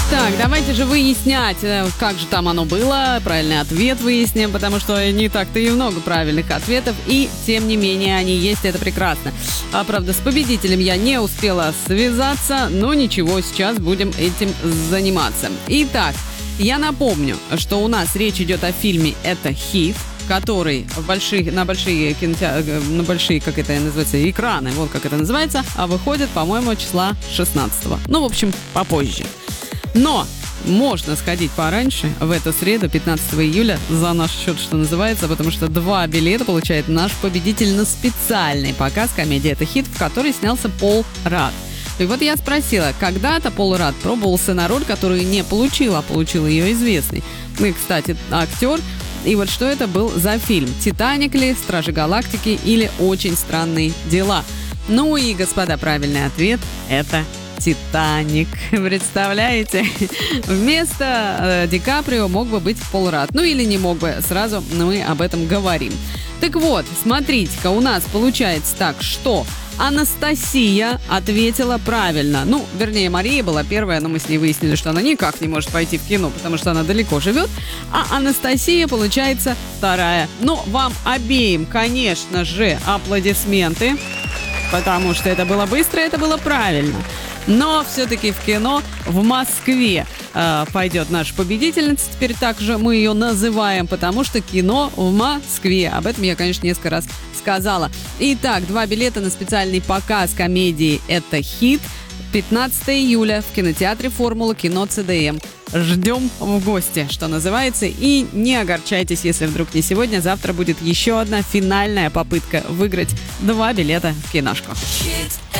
Так, давайте же выяснять, как же там оно было, правильный ответ выясним, потому что не так-то и много правильных ответов, и тем не менее они есть, это прекрасно. А правда, с победителем я не успела связаться, но ничего, сейчас будем этим заниматься. Итак, я напомню, что у нас речь идет о фильме «Это хит», который на большие, как это называется, экраны, вот как это называется, а выходит, по-моему, числа 16-го. Ну, в общем, попозже. Но можно сходить пораньше, в эту среду, 15 июля, за наш счет, что называется, потому что 2 билета получает наш победитель на специальный показ комедии «Это хит», в которой снялся Пол Радд. И вот я спросила, когда-то Пол Радд пробовался на роль, которую не получил, а получил ее известный. Ну и, кстати, актер. И вот что это был за фильм? «Титаник» ли, «Стражи Галактики» или «Очень странные дела». Ну и, господа, правильный ответ – это «Титаник». Представляете? Вместо Ди Каприо мог бы быть Пол Радд. Ну или не мог бы, сразу мы об этом говорим. Так вот, смотрите-ка, у нас получается так, что Анастасия ответила правильно. Ну, вернее, Мария была первая, но мы с ней выяснили, что она никак не может пойти в кино, потому что она далеко живет. А Анастасия, получается, вторая. Но вам обеим, конечно же, аплодисменты, потому что это было быстро, это было правильно. Но все-таки в кино в Москве пойдет наша победительница. Теперь так же мы ее называем, потому что кино в Москве. Об этом я, конечно, несколько раз сказала. Итак, 2 билета на специальный показ комедии «Это хит». 15 июля в кинотеатре «Формула», кино ЦДМ. Ждем в гости, что называется. И не огорчайтесь, если вдруг не сегодня. Завтра будет еще одна финальная попытка выиграть 2 билета в киношку.